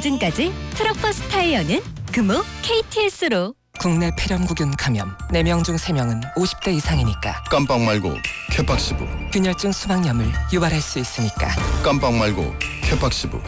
요즘까지 트럭버스 타이어는 금호 KTS로. 국내 폐렴구균 감염 4명 중 3명은 50대 이상이니까. 깜빡 말고 쾌팍시브. 균열증 수막염을 유발할 수 있으니까. 깜빡 말고 쾌팍시브.